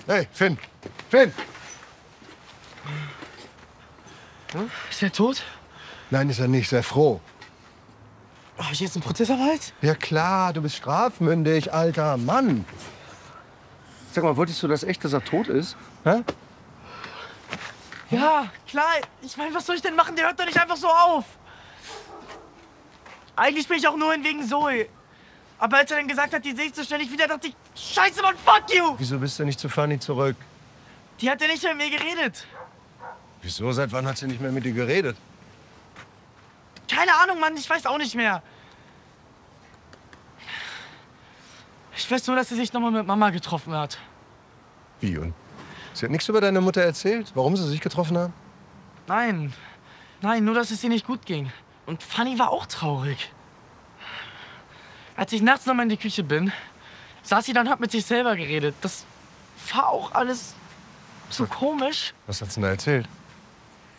Hey, Finn! Finn! Ist er tot? Nein, ist er nicht. Sehr froh. Habe ich jetzt einen Prozessanwalt? Ja klar, du bist strafmündig, alter Mann. Sag mal, wolltest du das echt, dass er tot ist? Hä? Ja, klar. Ich meine, was soll ich denn machen? Der hört doch nicht einfach so auf. Eigentlich bin ich auch nur hin wegen Zoe. Aber als er dann gesagt hat, die sehe ich so schnell nicht wieder, dachte ich, scheiße, Mann, fuck you! Wieso bist du nicht zu Fanny zurück? Die hat ja nicht mit mir geredet. Wieso? Seit wann hat sie nicht mehr mit dir geredet? Keine Ahnung, Mann, ich weiß auch nicht mehr. Ich weiß nur, dass sie sich nochmal mit Mama getroffen hat. Wie? Und sie hat nichts über deine Mutter erzählt? Warum sie sich getroffen haben? Nein. Nein, nur, dass es ihr nicht gut ging. Und Fanny war auch traurig. Als ich nachts nochmal in die Küche bin, saß sie dann und hat mit sich selber geredet. Das war auch alles so komisch. Was hat sie denn da erzählt?